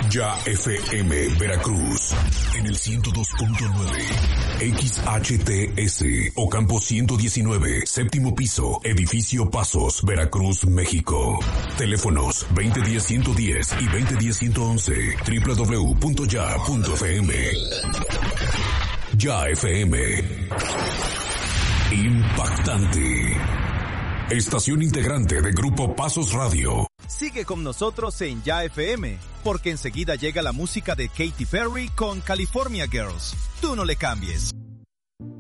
Ya FM Veracruz en el 102.9 XHTS Ocampo 119, séptimo piso, edificio Pasos, Veracruz, México. Teléfonos 2010-110 y 2010-111, www.ya.fm. Ya FM. Impactante. Estación integrante de Grupo Pasos Radio. Sigue con nosotros en Ya FM, porque enseguida llega la música de Katy Perry con California Girls. Tú no le cambies.